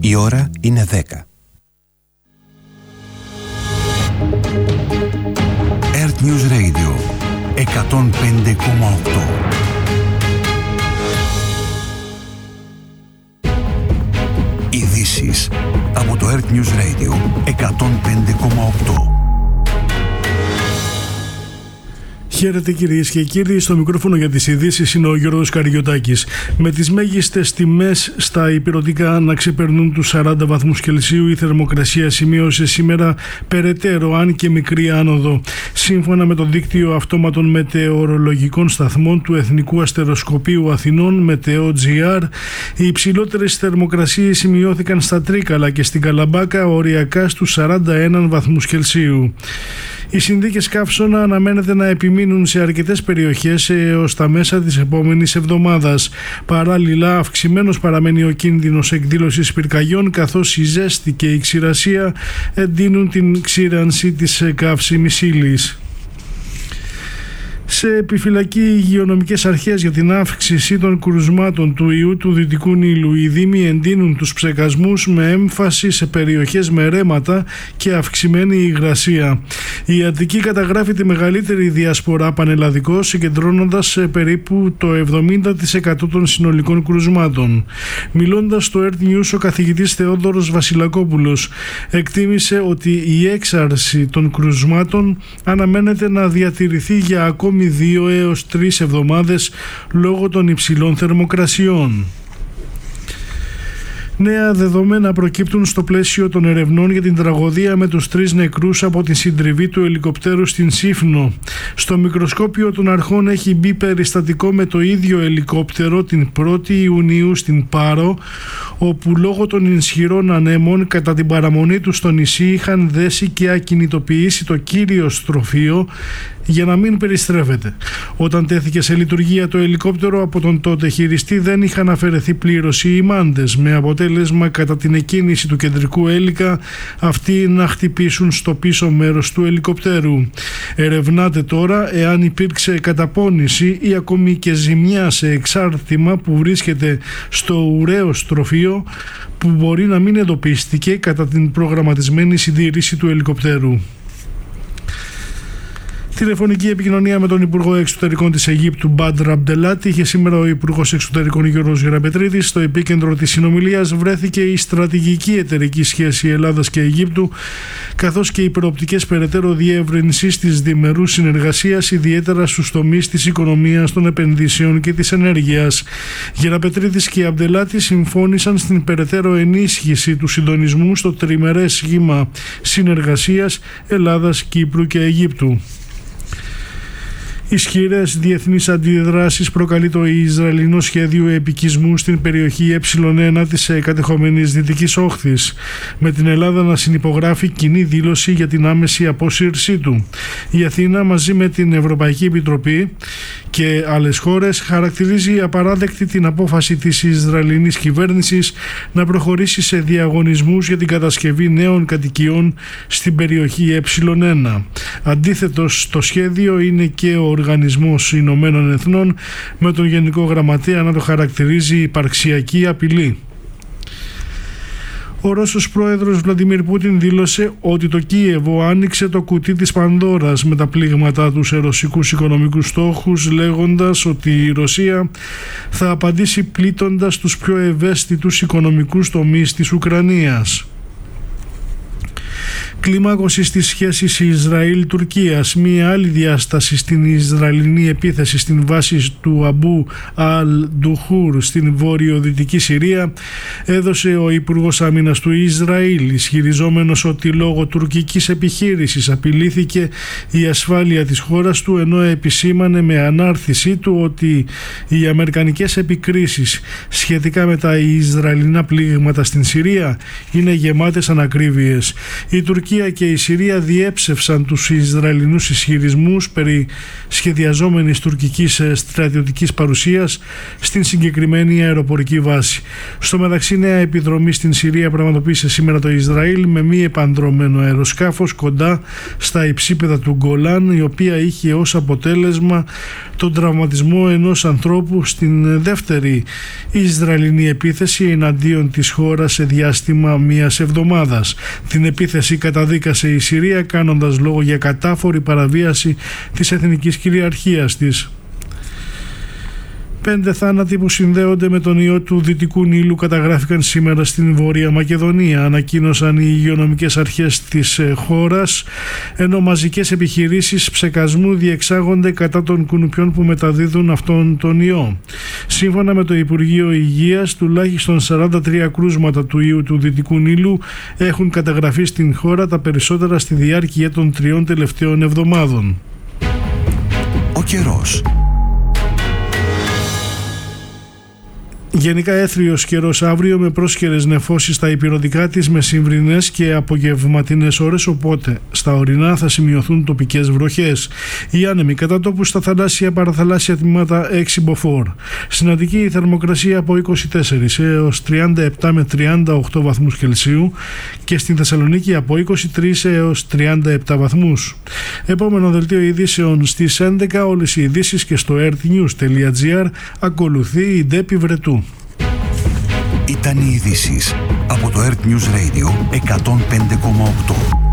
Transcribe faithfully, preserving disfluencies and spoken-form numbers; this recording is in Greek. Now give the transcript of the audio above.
Η ώρα είναι δέκα. Earth News Radio εκατόν πέντε κόμμα οκτώ. Ειδήσεις από το Earth News Radio εκατόν πέντε κόμμα οκτώ. Χαίρετε κυρίες και κύριοι, στο μικρόφωνο για τις ειδήσεις είναι ο Γιώργος Καριωτάκης. Με τις μέγιστες τιμές στα ηπειρωτικά να ξεπερνούν τους σαράντα βαθμούς Κελσίου, η θερμοκρασία σημείωσε σήμερα περαιτέρω αν και μικρή άνοδο. Σύμφωνα με το δίκτυο αυτόματων μετεωρολογικών σταθμών του Εθνικού Αστεροσκοπείου Αθηνών, Μετεό.gr, οι υψηλότερες θερμοκρασίες σημειώθηκαν στα Τρίκαλα και στην Καλαμπάκα, οριακά στους σαράντα ένα βαθμούς Κελσίου. Οι συνθήκες καύσωνα αναμένεται να επιμείνουν σε αρκετές περιοχές έως τα μέσα της επόμενης εβδομάδας. Παράλληλα, αυξημένος παραμένει ο κίνδυνος εκδήλωσης πυρκαγιών, καθώς η ζέστη και η ξηρασία εντείνουν την ξύρανση της καύσιμης ύλης. Σε επιφυλακή οι υγειονομικές αρχές για την αύξηση των κρουσμάτων του ιού του Δυτικού Νείλου. Οι δήμοι εντείνουν τους ψεκασμούς με έμφαση σε περιοχές με ρέματα και αυξημένη υγρασία. Η Αττική καταγράφει τη μεγαλύτερη διασπορά πανελλαδικώς, συγκεντρώνοντας περίπου το εβδομήντα τοις εκατό των συνολικών κρουσμάτων. Μιλώντας στο Earth News, ο καθηγητής Θεόδωρος Βασιλακόπουλος εκτίμησε ότι η έξαρση των κρουσμάτων αναμένεται να διατηρηθεί για ακόμη δύο έως τρεις εβδομάδες λόγω των υψηλών θερμοκρασιών. Νέα δεδομένα προκύπτουν στο πλαίσιο των ερευνών για την τραγωδία με τους τρεις νεκρούς από την συντριβή του ελικοπτέρου στην Σύφνο. Στο μικροσκόπιο των αρχών έχει μπει περιστατικό με το ίδιο ελικόπτερο την πρώτη Ιουνίου στην Πάρο, όπου λόγω των ισχυρών ανέμων κατά την παραμονή του στο νησί είχαν δέσει και ακινητοποιήσει το κύριο στροφείο για να μην περιστρέφεται. Όταν τέθηκε σε λειτουργία το ελικόπτερο από τον τότε χειριστή δεν είχαν αφαιρεθεί πλήρως οι ημάντες, με αποτέλεσμα κατά την εκκίνηση του κεντρικού έλικα αυτοί να χτυπήσουν στο πίσω μέρος του ελικοπτέρου. Ερευνάται τώρα εάν υπήρξε καταπώνηση ή ακόμη και ζημιά σε εξάρτημα που βρίσκεται στο ουραίο στροφείο, που μπορεί να μην εντοπίστηκε κατά την προγραμματισμένη συντήρηση του ελικοπτέρου. Τηλεφωνική επικοινωνία με τον Υπουργό Εξωτερικών της Αιγύπτου Μπάντρ Αμπντελάτη είχε σήμερα ο Υπουργός Εξωτερικών Γιώργος Γεραπετρίδης. Στο επίκεντρο της συνομιλίας βρέθηκε η στρατηγική εταιρική σχέση Ελλάδας και Αιγύπτου, καθώς και οι προοπτικές περαιτέρω διεύρυνσης της διμερούς συνεργασίας, ιδιαίτερα στους τομείς της οικονομίας, των επενδύσεων και της ενέργειας. Γεραπετρίδης και Αμπντελάτη συμφώνησαν στην περαιτέρω ενίσχυση του συντονισμού στο τριμερές σχήμα συνεργασίας Ελλάδας, Κύπρου και Αιγύπτου. Ισχυρές διεθνείς αντιδράσεις προκαλεί το Ισραηλινό σχέδιο επικισμού στην περιοχή ε ένα της κατεχόμενης Δυτικής Όχθης, με την Ελλάδα να συνυπογράφει κοινή δήλωση για την άμεση απόσυρσή του. Η Αθήνα μαζί με την Ευρωπαϊκή Επιτροπή και άλλες χώρες χαρακτηρίζει απαράδεκτη την απόφαση της Ισραηλινής κυβέρνησης να προχωρήσει σε διαγωνισμούς για την κατασκευή νέων κατοικιών στην περιοχή ε ένα. Αντίθετος στο σχέδιο είναι και ο Οργανισμός Ηνωμένων Εθνών, με τον Γενικό Γραμματέα να το χαρακτηρίζει υπαρξιακή απειλή. Ο Ρώσος πρόεδρος Βλαντιμίρ Πούτιν δήλωσε ότι το Κίεβο άνοιξε το κουτί της Πανδώρας με τα πλήγματά του σε ρωσικούς οικονομικούς στόχους, λέγοντας ότι η Ρωσία θα απαντήσει πλήττοντας τους πιο ευαίσθητους οικονομικούς τομείς της Ουκρανίας. Κλιμάκωση στις σχέσεις Ισραήλ-Τουρκίας. Μία άλλη διάσταση στην Ισραηλινή επίθεση στην βάση του Αμπού Αλ-Ντουχούρ στην βόρειο-δυτική Συρία έδωσε ο Υπουργός Άμυνας του Ισραήλ, ισχυριζόμενος ότι λόγω τουρκικής επιχείρησης απειλήθηκε η ασφάλεια της χώρας του, ενώ επισήμανε με ανάρτησή του ότι οι αμερικανικές επικρίσεις σχετικά με τα Ισραηλινά πλήγματα στην Συρία είναι γεμάτες ανακρίβειες. Η Τουρκία Τουρκία και η Συρία διέψευσαν τους Ισραηλινούς ισχυρισμούς περί σχεδιαζόμενης τουρκικής στρατιωτικής παρουσίας στην συγκεκριμένη αεροπορική βάση. Στο μεταξύ, νέα επιδρομή στην Συρία πραγματοποίησε σήμερα το Ισραήλ με μη επανδρωμένο αεροσκάφος κοντά στα υψίπεδα του Γκολάν, η οποία είχε ως αποτέλεσμα τον τραυματισμό ενός ανθρώπου στην δεύτερη Ισραηλινή επίθεση εναντίον της χώρας σε διάστημα μίας εβδομάδας. Την επίθεση καταδίκασε η Συρία, κάνοντας λόγο για κατάφορη παραβίαση της εθνικής κυριαρχίας της. Πέντε θάνατοι που συνδέονται με τον ιό του Δυτικού Νείλου καταγράφηκαν σήμερα στην Βόρεια Μακεδονία, ανακοίνωσαν οι υγειονομικές αρχές της χώρας, ενώ μαζικές επιχειρήσεις ψεκασμού διεξάγονται κατά των κουνουπιών που μεταδίδουν αυτόν τον ιό. Σύμφωνα με το Υπουργείο Υγείας, τουλάχιστον σαράντα τρία κρούσματα του ιού του Δυτικού Νείλου έχουν καταγραφεί στην χώρα, τα περισσότερα στη διάρκεια των τριών τελευταίων εβδομάδων. Ο καιρός. Γενικά έθριος καιρός αύριο με πρόσχερες νεφώσεις στα ηπειρωτικά της μεσημβρινές και απογευματινές ώρες, οπότε στα ορεινά θα σημειωθούν τοπικές βροχές. Οι άνεμοι κατά τόπου στα θαλάσσια παραθαλάσσια τμήματα έξι μποφόρ. Στην Αττική η θερμοκρασία από είκοσι τέσσερα έως τριάντα επτά με τριάντα οκτώ βαθμούς Κελσίου και στην Θεσσαλονίκη από είκοσι τρία έως τριάντα επτά βαθμούς. Επόμενο δελτίο ειδήσεων στις έντεκα, όλες οι ειδήσεις και στο earthnews τελεία gr. Ακολουθεί η Ντέπη Βρετού. Ήταν οι ειδήσεις από το Earth News Radio εκατόν πέντε κόμμα οκτώ.